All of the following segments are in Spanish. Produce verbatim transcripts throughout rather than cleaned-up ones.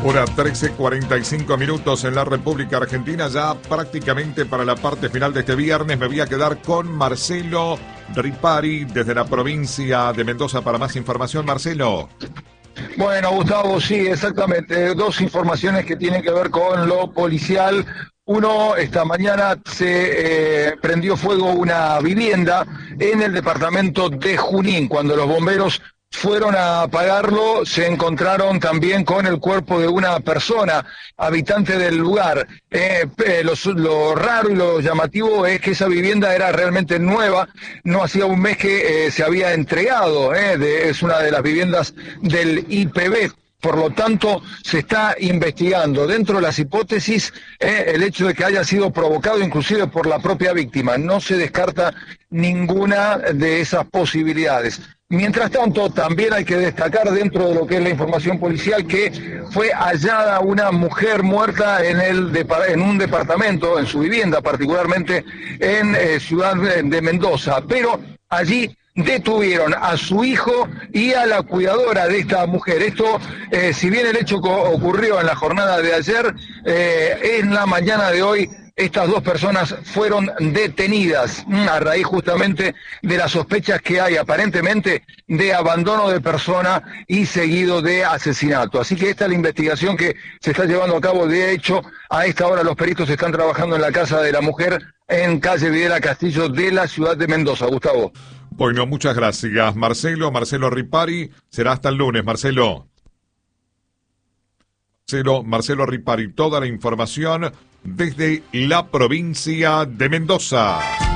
Hora trece cuarenta y cinco minutos en la República Argentina, ya prácticamente para la parte final de este viernes. Me voy a quedar con Marcelo Ripari desde la provincia de Mendoza para más información. Marcelo. Bueno, Gustavo, sí, exactamente. Dos informaciones que tienen que ver con lo policial. Uno, esta mañana se eh, prendió fuego una vivienda en el departamento de Junín. Cuando los bomberos fueron a apagarlo, se encontraron también con el cuerpo de una persona, habitante del lugar. Eh, eh, lo, lo raro y lo llamativo es que esa vivienda era realmente nueva, no hacía un mes que eh, se había entregado, eh, de, es una de las viviendas del I P B. Por lo tanto, se está investigando dentro de las hipótesis eh, el hecho de que haya sido provocado inclusive por la propia víctima. No se descarta ninguna de esas posibilidades. Mientras tanto, también hay que destacar dentro de lo que es la información policial que fue hallada una mujer muerta en, el en un departamento, en su vivienda, particularmente en eh, Ciudad de Mendoza. Pero allí detuvieron a su hijo y a la cuidadora de esta mujer. Esto, eh, si bien el hecho ocurrió en la jornada de ayer, eh, en la mañana de hoy estas dos personas fueron detenidas a raíz justamente de las sospechas que hay aparentemente de abandono de persona y seguido de asesinato. Así que esta es la investigación que se está llevando a cabo. De hecho, a esta hora los peritos están trabajando en la casa de la mujer en calle Videla Castillo de la ciudad de Mendoza. Gustavo. Bueno, muchas gracias, Marcelo. Marcelo Ripari, será hasta el lunes, Marcelo. Marcelo, Marcelo Ripari, toda la información desde la provincia de Mendoza.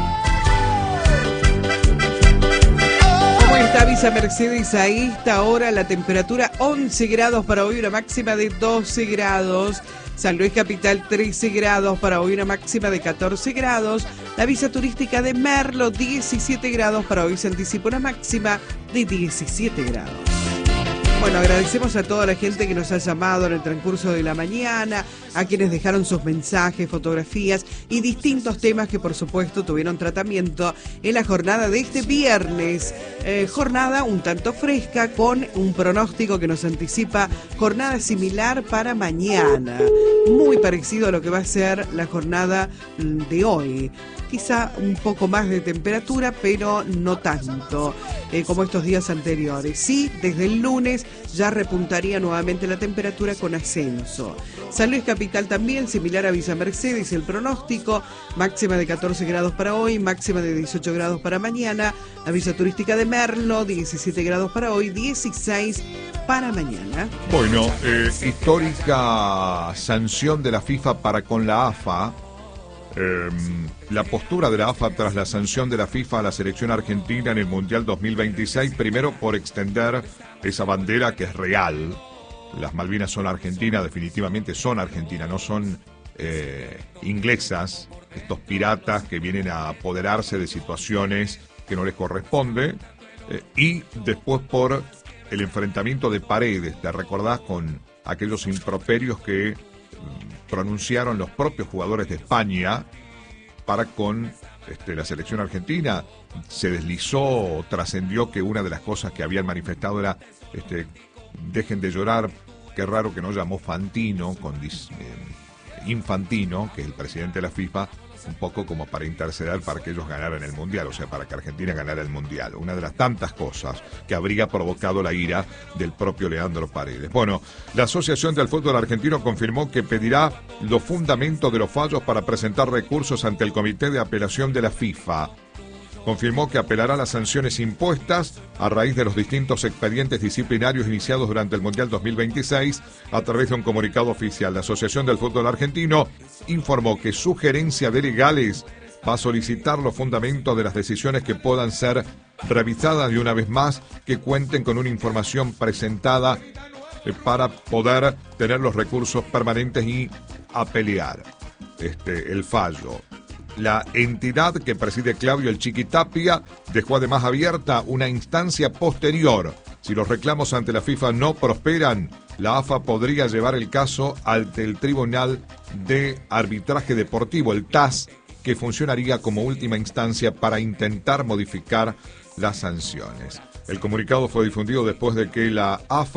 ¿Cómo está Villa Mercedes a esta hora? La temperatura once grados para hoy, una máxima de doce grados. San Luis Capital trece grados para hoy, una máxima de catorce grados. La villa turística de Merlo diecisiete grados para hoy, se anticipa una máxima de diecisiete grados. Bueno, agradecemos a toda la gente que nos ha llamado en el transcurso de la mañana, a quienes dejaron sus mensajes, fotografías y distintos temas que por supuesto tuvieron tratamiento en la jornada de este viernes. Eh, jornada un tanto fresca con un pronóstico que nos anticipa jornada similar para mañana, muy parecido a lo que va a ser la jornada de hoy. Quizá un poco más de temperatura, pero no tanto eh, como estos días anteriores. Sí, desde el lunes ya repuntaría nuevamente la temperatura con ascenso. San Luis Capital también, similar a Villa Mercedes, el pronóstico, máxima de catorce grados para hoy, máxima de dieciocho grados para mañana. La Villa Turística de Merlo, diecisiete grados para hoy, dieciséis para mañana. Bueno, eh, histórica sanción de la FIFA para con la A F A. Eh, la postura de la A F A tras la sanción de la FIFA a la selección argentina en el Mundial dos mil veintiséis, primero por extender esa bandera que es real. Las Malvinas son argentinas, definitivamente son argentinas, no son eh, inglesas, estos piratas que vienen a apoderarse de situaciones que no les corresponde, eh, y después por el enfrentamiento de Paredes, ¿te recordás? Con aquellos improperios que pronunciaron los propios jugadores de España para con este, la selección argentina. Se deslizó, trascendió que una de las cosas que habían manifestado era este, dejen de llorar. Qué raro que no llamó Fantino con eh, Infantino, que es el presidente de la FIFA, un poco como para interceder para que ellos ganaran el Mundial, o sea, para que Argentina ganara el Mundial. Una de las tantas cosas que habría provocado la ira del propio Leandro Paredes. Bueno, la Asociación del Fútbol Argentino confirmó que pedirá los fundamentos de los fallos para presentar recursos ante el Comité de Apelación de la FIFA. Confirmó que apelará a las sanciones impuestas a raíz de los distintos expedientes disciplinarios iniciados durante el Mundial dos mil veintiséis. A través de un comunicado oficial, la Asociación del Fútbol Argentino informó que su gerencia de legales va a solicitar los fundamentos de las decisiones que puedan ser revisadas de una vez más, que cuenten con una información presentada eh, para poder tener los recursos permanentes y apelear este, el fallo. La entidad que preside Claudio El Chiqui Tapia dejó además abierta una instancia posterior. Si los reclamos ante la FIFA no prosperan, la A F A podría llevar el caso ante el Tribunal de Arbitraje Deportivo, el T A S, que funcionaría como última instancia para intentar modificar las sanciones. El comunicado fue difundido después de que la A F A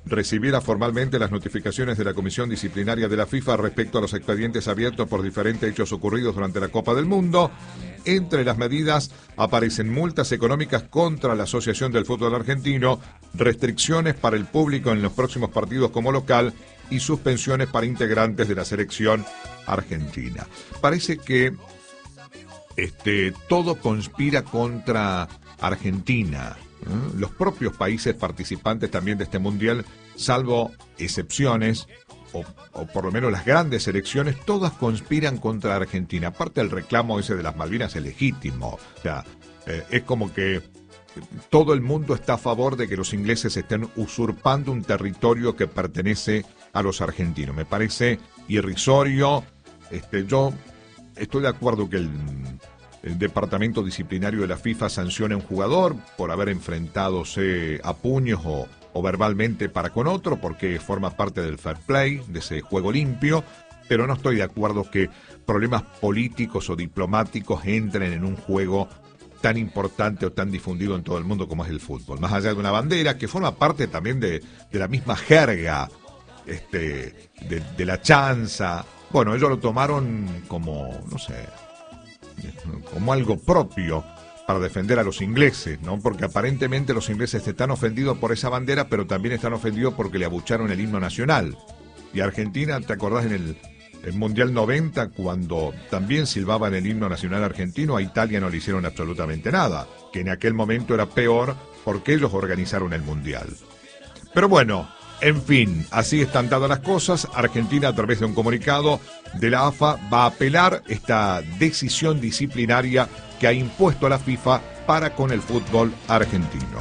recibiera formalmente las notificaciones de la Comisión Disciplinaria de la FIFA respecto a los expedientes abiertos por diferentes hechos ocurridos durante la Copa del Mundo. Entre las medidas aparecen multas económicas contra la Asociación del Fútbol Argentino, restricciones para el público en los próximos partidos como local y suspensiones para integrantes de la selección argentina. Parece que este, todo conspira contra Argentina. ¿eh? Los propios países participantes también de este mundial, salvo excepciones, o, o por lo menos las grandes selecciones, todas conspiran contra Argentina. Aparte, el reclamo ese de las Malvinas es legítimo. O sea, eh, es como que todo el mundo está a favor de que los ingleses estén usurpando un territorio que pertenece a los argentinos. Me parece irrisorio. Este, yo estoy de acuerdo que el, el departamento disciplinario de la FIFA sancione a un jugador por haber enfrentadose a puños o, o verbalmente para con otro, porque forma parte del fair play, de ese juego limpio, pero no estoy de acuerdo que problemas políticos o diplomáticos entren en un juego tan importante o tan difundido en todo el mundo como es el fútbol. Más allá de una bandera que forma parte también de, de la misma jerga, este, de, de la chanza. Bueno, ellos lo tomaron como, no sé, como algo propio para defender a los ingleses, ¿no? Porque aparentemente los ingleses están ofendidos por esa bandera, pero también están ofendidos porque le abucharon el himno nacional. Y Argentina, ¿te acordás en el, el Mundial noventa, cuando también silbaban el himno nacional argentino? A Italia no le hicieron absolutamente nada, que en aquel momento era peor porque ellos organizaron el Mundial. Pero bueno, en fin, así están dadas las cosas. Argentina, a través de un comunicado de la A F A, va a apelar esta decisión disciplinaria que ha impuesto a la FIFA para con el fútbol argentino.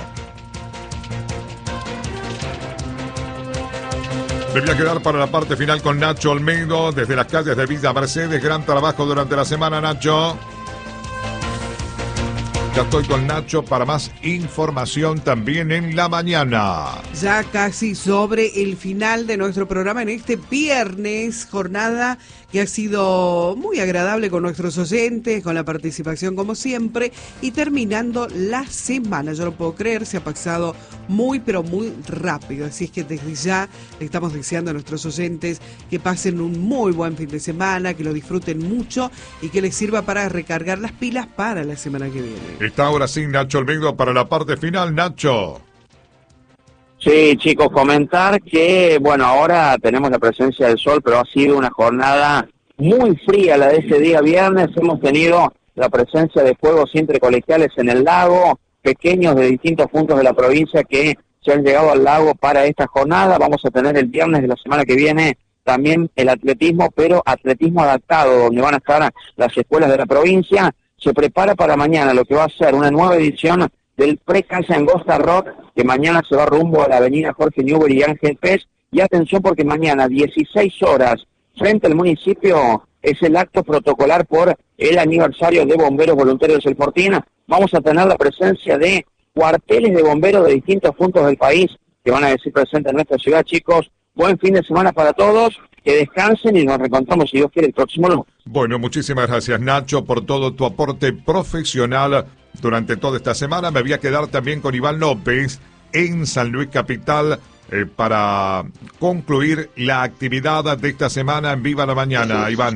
Me voy a quedar para la parte final con Nacho Olmedo desde las calles de Villa Mercedes. Gran trabajo durante la semana, Nacho. Ya estoy con Nacho para más información también en la mañana. Ya casi sobre el final de nuestro programa en este viernes, jornada que ha sido muy agradable con nuestros oyentes, con la participación como siempre, y terminando la semana. Yo no puedo creer, se ha pasado muy pero muy rápido, así es que desde ya le estamos deseando a nuestros oyentes que pasen un muy buen fin de semana, que lo disfruten mucho y que les sirva para recargar las pilas para la semana que viene. Está ahora sí Nacho Olmedo para la parte final. Nacho. Sí, chicos, comentar que, bueno, ahora tenemos la presencia del sol, pero ha sido una jornada muy fría la de ese día viernes. Hemos tenido la presencia de fuegos intercolegiales en el lago, pequeños de distintos puntos de la provincia que se han llegado al lago para esta jornada. Vamos a tener el viernes de la semana que viene también el atletismo, pero atletismo adaptado, donde van a estar las escuelas de la provincia. Se prepara para mañana lo que va a ser una nueva edición del Pre-Calle Angosta Rock, que mañana se va rumbo a la avenida Jorge Newbery y Ángel Pez. Y atención, porque mañana, dieciséis horas, frente al municipio, es el acto protocolar por el aniversario de Bomberos Voluntarios del Fortín. Vamos a tener la presencia de cuarteles de bomberos de distintos puntos del país que van a decir presentes en nuestra ciudad. Chicos, buen fin de semana para todos, que descansen y nos reencontramos, si Dios quiere, el próximo lunes. Bueno, muchísimas gracias, Nacho, por todo tu aporte profesional durante toda esta semana. Me voy a quedar también con Iván López en San Luis Capital eh, para concluir la actividad de esta semana en Viva la Mañana. Iván.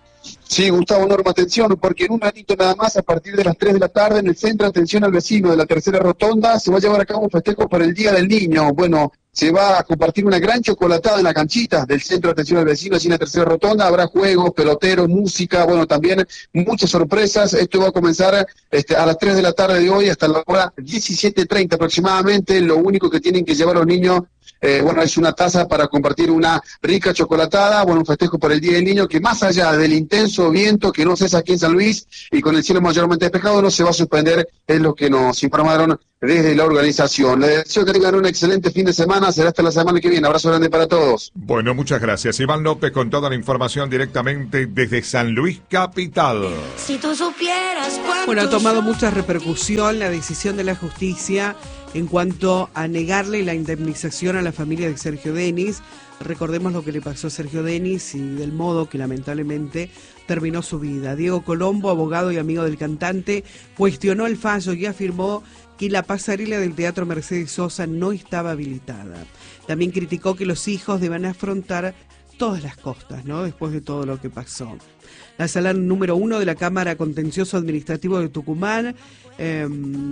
Sí, Gustavo, Norma, atención, porque en un ratito nada más, a partir de las tres de la tarde, en el Centro Atención al Vecino de la Tercera Rotonda, se va a llevar a cabo un festejo para el Día del Niño. Bueno, se va a compartir una gran chocolatada en la canchita del Centro de Atención al Vecino, allí en la Tercera Rotonda. Habrá juegos, peloteros, música, bueno, también muchas sorpresas. Esto va a comenzar este, a las tres de la tarde de hoy hasta la hora diecisiete treinta aproximadamente. Lo único que tienen que llevar los niños, eh, bueno, es una taza para compartir una rica chocolatada. Bueno, un festejo por el Día del Niño que, más allá del intenso viento que no cesa aquí en San Luis y con el cielo mayormente despejado, no se va a suspender, es lo que nos informaron desde la organización. Les deseo que tengan un excelente fin de semana. Será hasta la semana que viene. Abrazo grande para todos. Bueno, muchas gracias. Iván López con toda la información directamente desde San Luis Capital. Si tú supieras cuánto... Bueno, ha tomado mucha repercusión la decisión de la justicia en cuanto a negarle la indemnización a la familia de Sergio Denis. Recordemos lo que le pasó a Sergio Denis y del modo que lamentablemente terminó su vida. Diego Colombo, abogado y amigo del cantante, cuestionó el fallo y afirmó que la pasarela del Teatro Mercedes Sosa no estaba habilitada. También criticó que los hijos deban afrontar todas las costas, ¿no? Después de todo lo que pasó. La sala número uno de la Cámara Contencioso Administrativo de Tucumán eh,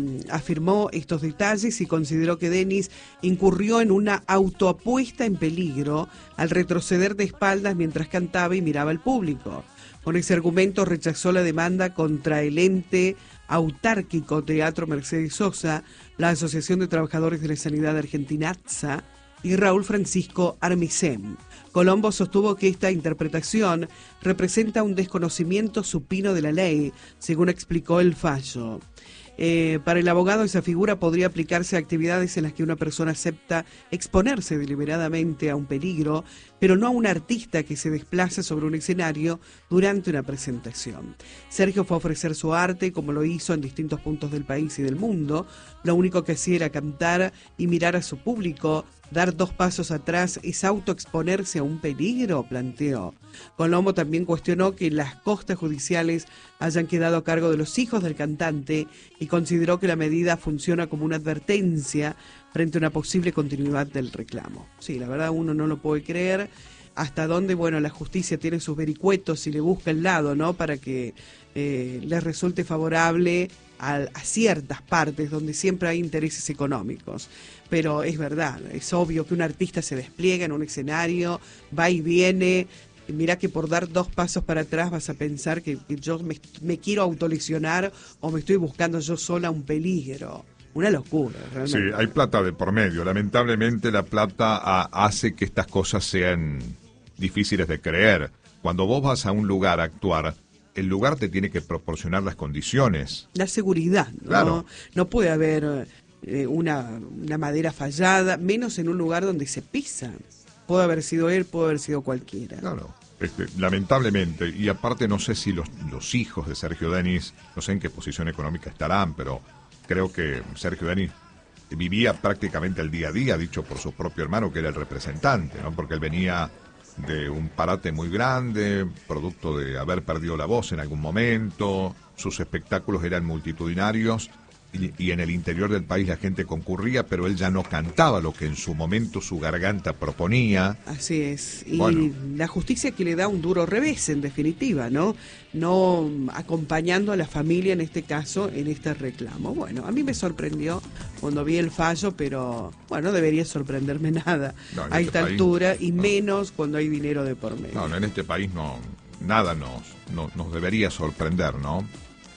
afirmó estos detalles y consideró que Denis incurrió en una autoapuesta en peligro al retroceder de espaldas mientras cantaba y miraba al público. Con ese argumento rechazó la demanda contra el ente autárquico Teatro Mercedes Sosa, la Asociación de Trabajadores de la Sanidad Argentina, A T S A, y Raúl Francisco Armisen. Colombo sostuvo que esta interpretación representa un desconocimiento supino de la ley, según explicó el fallo. Eh, para el abogado, esa figura podría aplicarse a actividades en las que una persona acepta exponerse deliberadamente a un peligro, pero no a un artista que se desplaza sobre un escenario durante una presentación. Sergio fue a ofrecer su arte, como lo hizo en distintos puntos del país y del mundo. Lo único que hacía era cantar y mirar a su público. Dar dos pasos atrás es autoexponerse a un peligro, planteó. Colombo también cuestionó que las costas judiciales hayan quedado a cargo de los hijos del cantante y consideró que la medida funciona como una advertencia frente a una posible continuidad del reclamo. Sí, la verdad uno no lo puede creer. Hasta dónde, bueno, la justicia tiene sus vericuetos y le busca el lado, ¿no? Para que eh, les resulte favorable a, a ciertas partes donde siempre hay intereses económicos. Pero es verdad, es obvio que un artista se despliega en un escenario, va y viene. Mirá que por dar dos pasos para atrás vas a pensar que, que yo me, me quiero autolesionar o me estoy buscando yo sola un peligro. Una locura, realmente. Sí, hay plata de por medio. Lamentablemente la plata a, hace que estas cosas sean difíciles de creer. Cuando vos vas a un lugar a actuar, el lugar te tiene que proporcionar las condiciones. La seguridad, ¿no? Claro. No puede haber eh, una, una madera fallada, menos en un lugar donde se pisa. Puede haber sido él, puede haber sido cualquiera. Claro. Este, lamentablemente, y aparte no sé si los, los hijos de Sergio Denis, no sé en qué posición económica estarán, pero creo que Sergio Denis vivía prácticamente el día a día, dicho por su propio hermano, que era el representante, ¿no? Porque él venía de un parate muy grande, producto de haber perdido la voz en algún momento, sus espectáculos eran multitudinarios y, y en el interior del país la gente concurría, pero él ya no cantaba lo que en su momento su garganta proponía. Así es, y bueno, la justicia que le da un duro revés, en definitiva, ¿no? No acompañando a la familia, en este caso, en este reclamo. Bueno, a mí me sorprendió cuando vi el fallo, pero, bueno, no debería sorprenderme nada no, a este esta país, altura, y no. menos cuando hay dinero de por medio. No, no, en este país no, nada nos, no, nos debería sorprender, ¿no?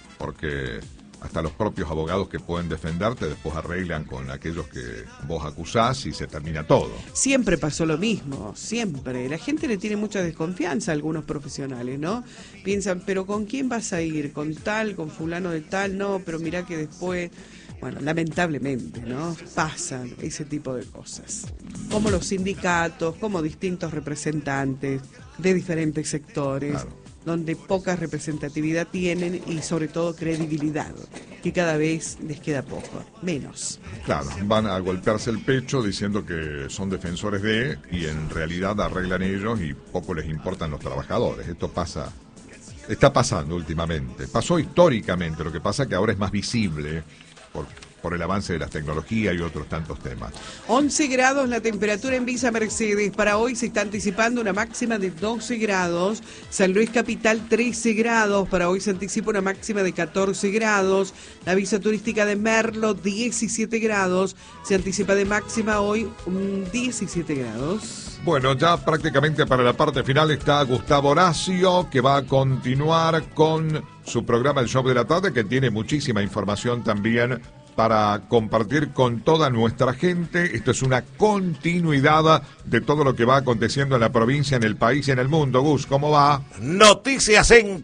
Porque hasta los propios abogados que pueden defenderte después arreglan con aquellos que vos acusás y se termina todo. Siempre pasó lo mismo, siempre. La gente le tiene mucha desconfianza a algunos profesionales, ¿no? Piensan, pero ¿con quién vas a ir? ¿Con tal? ¿Con fulano de tal? No, pero mirá que después... Bueno, lamentablemente, ¿no? Pasan ese tipo de cosas. Como los sindicatos, como distintos representantes de diferentes sectores, claro, donde poca representatividad tienen y sobre todo credibilidad, que cada vez les queda poco, menos. Claro, van a golpearse el pecho diciendo que son defensores de, y en realidad arreglan ellos y poco les importan los trabajadores. Esto pasa, está pasando últimamente, pasó históricamente, lo que pasa es que ahora es más visible por, por el avance de las tecnologías y otros tantos temas. once grados la temperatura en Villa Mercedes. Para hoy se está anticipando una máxima de doce grados. San Luis Capital trece grados. Para hoy se anticipa una máxima de catorce grados. La visa turística de Merlo diecisiete grados. Se anticipa de máxima hoy um, diecisiete grados. Bueno, ya prácticamente para la parte final está Gustavo Horacio, que va a continuar con su programa El Show de la Tarde, que tiene muchísima información también para compartir con toda nuestra gente. Esto es una continuidad de todo lo que va aconteciendo en la provincia, en el país y en el mundo. Gus, ¿cómo va? Noticias en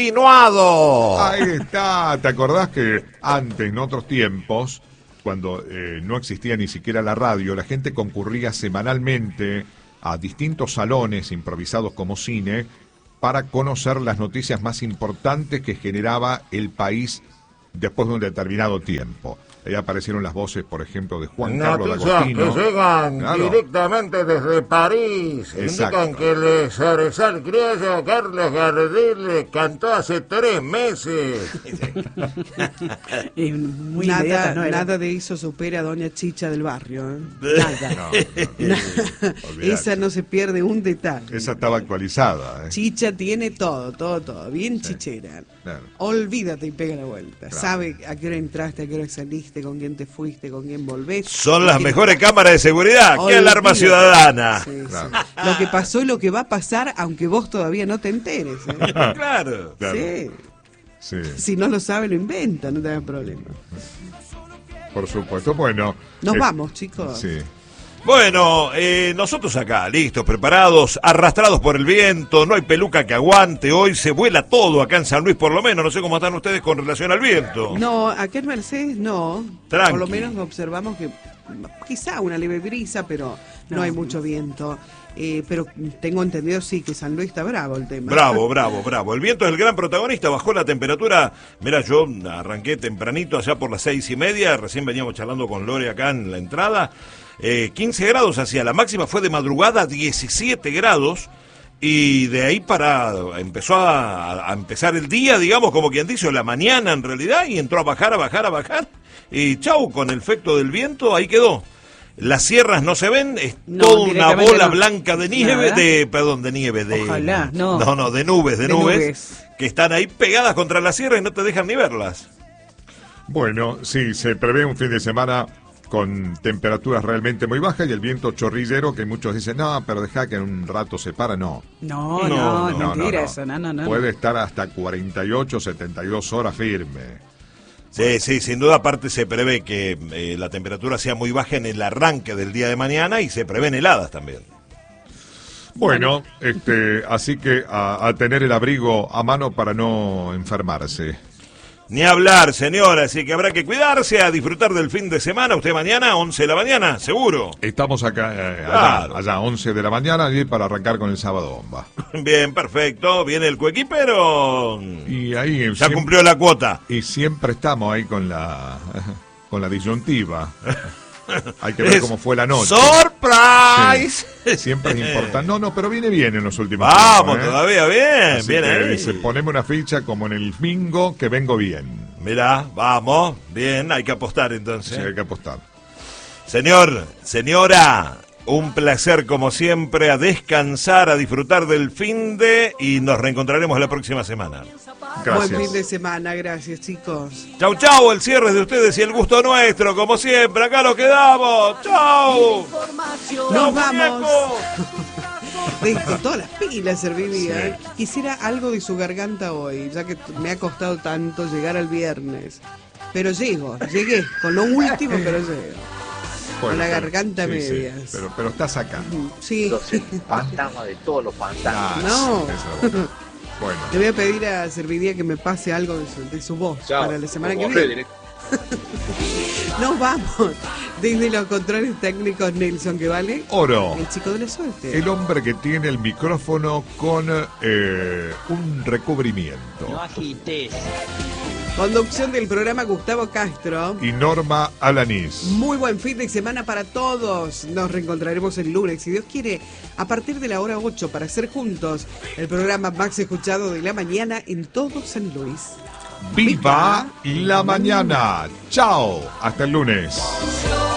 continuado. Ahí está. ¿Te acordás que antes, en otros tiempos, cuando eh, no existía ni siquiera la radio, la gente concurría semanalmente a distintos salones improvisados como cine para conocer las noticias más importantes que generaba el país después de un determinado tiempo? Ahí aparecieron las voces, por ejemplo, de Juan Carlos Noticias D'Agostino. que llegan Claro. directamente desde París. Exacto. Indican que el zorzal criollo Carlos Gardel cantó hace tres meses. Y muy nada, inmediata, ¿no? Era- nada de eso supera a Doña Chicha del barrio. ¿eh? Nada. No, no, olvidate. Esa no se pierde un detalle. Esa estaba actualizada. ¿eh? Chicha tiene todo, todo, todo. Bien Sí. chichera. Claro. Olvídate y pega la vuelta. Claro. Sabe a qué hora entraste, a qué hora saliste, con quién te fuiste, con quién volvés. Son las Lo que- mejores cámaras de seguridad. ¡Qué alarma Olvídate. ciudadana! Sí, sí. Claro. Lo que pasó y lo que va a pasar, aunque vos todavía no te enteres. ¿eh? Claro. Claro. Sí. Sí, Si no lo sabe, lo inventa, no te hagas problema. por supuesto. Bueno. Nos eh, vamos, chicos. Sí. Bueno, eh, nosotros acá, listos, preparados, arrastrados por el viento, no hay peluca que aguante, hoy se vuela todo acá en San Luis por lo menos, no sé cómo están ustedes con relación al viento. No, acá en Mercedes no. Tranqui. Por lo menos observamos que quizá una leve brisa, pero no, No. hay mucho viento. Eh, pero tengo entendido, sí, que San Luis está bravo el tema. Bravo, bravo, bravo. El viento es el gran protagonista, bajó la temperatura. Mira, yo arranqué tempranito, allá por las seis y media, recién veníamos charlando con Lore acá en la entrada. Eh, quince grados hacia la máxima, fue de madrugada diecisiete grados. Y de ahí para empezó a, a empezar el día, digamos, como quien dice, o la mañana en realidad, y entró a bajar, a bajar, a bajar. Y chau, con el efecto del viento, ahí quedó. Las sierras no se ven, es No, toda una directamente bola no. blanca de nieve, Nada. de, perdón, de nieve, de... Ojalá, no. No, no, de nubes, de, De nubes, nubes. que están ahí pegadas contra la sierra y no te dejan ni verlas. Bueno, sí, se prevé un fin de semana con temperaturas realmente muy bajas y el viento chorrillero que muchos dicen, no, pero deja que en un rato se para, no. No, No, no, es no, mentira no, no. eso, no, no, no. Puede estar hasta cuarenta y ocho, setenta y dos horas firme. Sí, sí, sin duda aparte se prevé que eh, la temperatura sea muy baja en el arranque del día de mañana y se prevén heladas también. Bueno, este, así que a, a tener el abrigo a mano para no enfermarse. Ni hablar, señora, así que habrá que cuidarse, a disfrutar del fin de semana. Usted mañana, once de la mañana, seguro. Estamos acá, eh, Claro. allá, allá, once de la mañana, y para arrancar con el sábado bomba. Bien, perfecto. Viene el cuequipero. Y ahí Ya siempre, cumplió la cuota. y siempre estamos ahí con la con la disyuntiva. Hay que ver Es cómo fue la noche. ¡Surprise! Sí, siempre es importante. No, no, pero viene bien en los últimos Vamos, tiempos, ¿eh? todavía bien. Así Bien que ahí. dice, poneme una ficha como en el bingo que vengo bien. Mirá, vamos. Bien, hay que apostar entonces. Sí, hay que apostar. Señor, señora, un placer como siempre, a descansar, a disfrutar del fin de y nos reencontraremos la próxima semana. Gracias. Buen fin de semana, gracias, chicos. Chau, chau, el cierre es de ustedes y el gusto nuestro, como siempre, acá nos quedamos. Chau. Nos vamos. muñeco. De- con todas las pilas serviría. Sí. Quisiera algo de su garganta hoy, ya que t- me ha costado tanto llegar al viernes. Pero llego, llegué, con lo último, pero llego. Bueno, con la pero- garganta sí, sí, medias. pero, pero estás acá. Sí, Fantasma de todos los fantasmas. Ah, No. eso. Bueno. le voy a pedir a Serviría que me pase algo de su, de su voz Chao. para la semana que Como viene. directo. Nos vamos. Desde los controles técnicos, Nelson, que vale. Oro. El chico de la suerte. El hombre que tiene el micrófono con eh, un recubrimiento. No agites. Conducción del programa Gustavo Castro. Y Norma Alanís. Muy buen fin de semana para todos. Nos reencontraremos el lunes, si Dios quiere, a partir de la hora ocho para hacer juntos el programa más escuchado de la mañana en todo San Luis. ¡Viva la mañana! ¡Chao! Hasta el lunes.